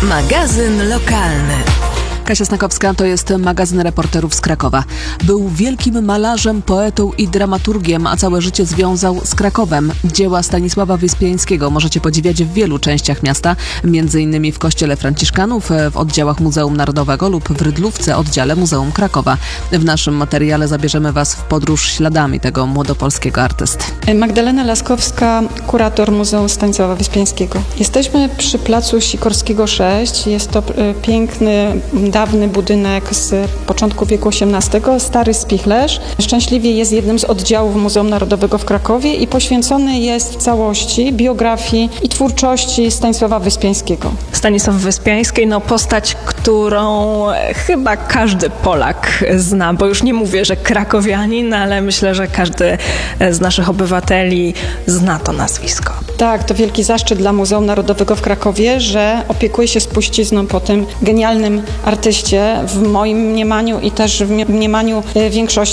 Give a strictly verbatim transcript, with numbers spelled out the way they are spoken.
Magazyn lokalny. Kasia Snakowska to jest magazyn reporterów z Krakowa. Był wielkim malarzem, poetą i dramaturgiem, a całe życie związał z Krakowem. Dzieła Stanisława Wyspiańskiego możecie podziwiać w wielu częściach miasta, między innymi w Kościele Franciszkanów, w oddziałach Muzeum Narodowego lub w Rydlówce, oddziale Muzeum Krakowa. W naszym materiale zabierzemy Was w podróż śladami tego młodopolskiego artysty. Magdalena Laskowska, kurator Muzeum Stanisława Wyspiańskiego. Jesteśmy przy placu Sikorskiego sześć. Jest to piękny, dawny budynek z początku wieku osiemnastego, stary spichlerz. Szczęśliwie jest jednym z oddziałów Muzeum Narodowego w Krakowie i poświęcony jest w całości biografii i twórczości Stanisława Wyspiańskiego. Stanisław Wyspiański, no postać, którą chyba każdy Polak zna, bo już nie mówię, że krakowianin, ale myślę, że każdy z naszych obywateli zna to nazwisko. Tak, to wielki zaszczyt dla Muzeum Narodowego w Krakowie, że opiekuje się spuścizną po tym genialnym artyście w moim mniemaniu i też w mniemaniu większości